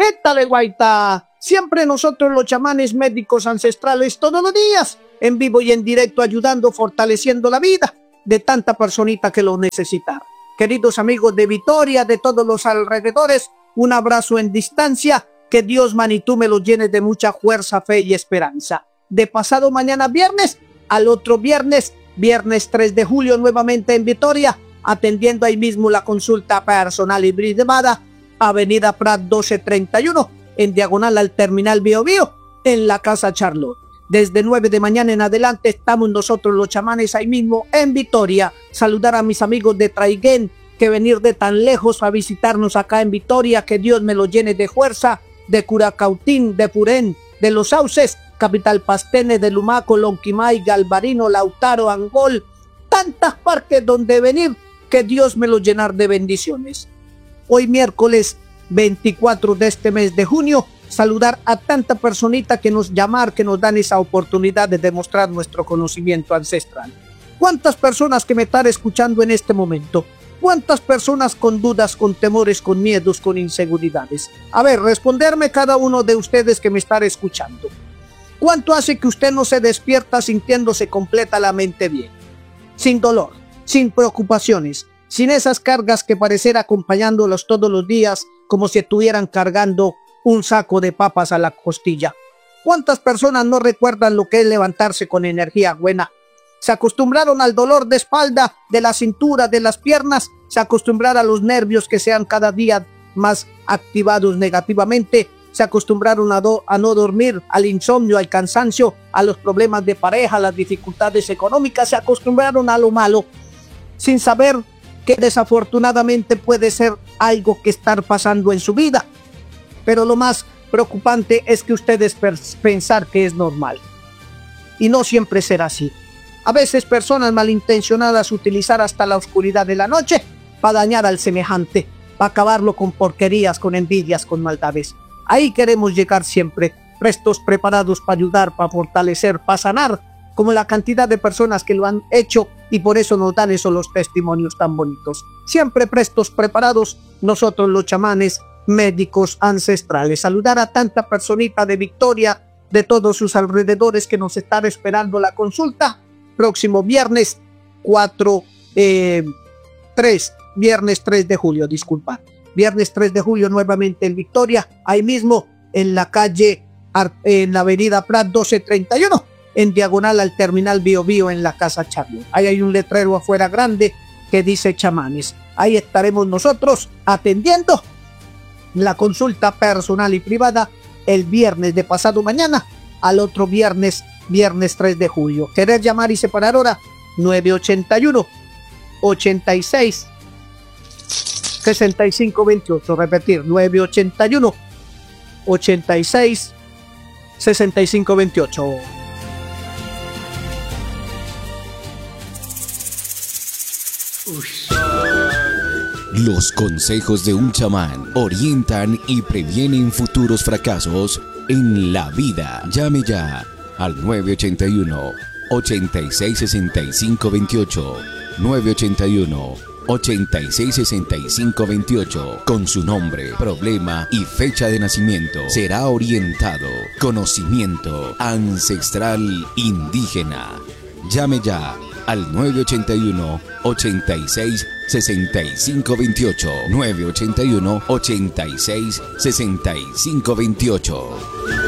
Étale, guaita. Siempre nosotros los chamanes médicos ancestrales todos los días, en vivo y en directo, ayudando, fortaleciendo la vida de tanta personita que lo necesita. Queridos amigos de Vitoria, de todos los alrededores, un abrazo en distancia. Que Dios, Manitú, me los llene de mucha fuerza, fe y esperanza. De pasado mañana viernes al otro viernes, viernes 3 de julio, nuevamente en Vitoria, atendiendo ahí mismo la consulta personal y privada, Avenida Prat 1231, en diagonal al Terminal Bio Bio, en la Casa Charlotte. Desde 9 de mañana en adelante estamos nosotros los chamanes ahí mismo en Vitoria. Saludar a mis amigos de Traiguén, que venir de tan lejos a visitarnos acá en Vitoria, que Dios me los llene de fuerza, de Curacautín, de Purén, de Los Sauces, Capital Pastene, de Lumaco, Lonquimay, Galvarino, Lautaro, Angol, tantas parques donde venir, que Dios me los llenar de bendiciones. Hoy miércoles 24 de este mes de junio, saludar a tanta personita que nos llamar, que nos dan esa oportunidad de demostrar nuestro conocimiento ancestral. ¿Cuántas personas que me están escuchando en este momento? ¿Cuántas personas con dudas, con temores, con miedos, con inseguridades? A ver, responderme cada uno de ustedes que me están escuchando. ¿Cuánto hace que usted no se despierta sintiéndose completamente bien? Sin dolor, sin preocupaciones, sin esas cargas que parecer acompañándolos todos los días como si estuvieran cargando un saco de papas a la costilla. ¿Cuántas personas no recuerdan lo que es levantarse con energía buena? Se acostumbraron al dolor de espalda, de la cintura, de las piernas, se acostumbraron a los nervios que sean cada día más activados negativamente, se acostumbraron a no dormir, al insomnio, al cansancio, a los problemas de pareja, a las dificultades económicas, se acostumbraron a lo malo, sin saber que desafortunadamente puede ser algo que estar pasando en su vida. Pero lo más preocupante es que ustedes pensar que es normal. Y no siempre será así. A veces personas malintencionadas utilizar hasta la oscuridad de la noche para dañar al semejante, para acabarlo con porquerías, con envidias, con maldades. Ahí queremos llegar siempre, prestos, preparados para ayudar, para fortalecer, para sanar, como la cantidad de personas que lo han hecho y por eso nos dan esos los testimonios tan bonitos. Siempre prestos, preparados, nosotros los chamanes médicos ancestrales. Saludar a tanta personita de Vitoria, de todos sus alrededores que nos están esperando la consulta. Próximo viernes viernes 3 de julio, disculpa. Viernes 3 de julio nuevamente en Vitoria, ahí mismo en la calle, en la avenida Prat 1231, en diagonal al Terminal Bio Bio en la Casa Charlotte. Ahí hay un letrero afuera grande que dice chamanes. Ahí estaremos nosotros atendiendo la consulta personal y privada el viernes de pasado mañana al otro viernes 3 de julio. ¿Querer llamar y separar hora? 981 86 65 28. Repetir, 981 86 65 28. Los consejos de un chamán orientan y previenen futuros fracasos en la vida. Llame ya al 981 86 65 28. 981 86 65 28. Con su nombre, problema y fecha de nacimiento será orientado. Conocimiento ancestral indígena. Llame ya al 981 86 65 28. 981 86 65 28.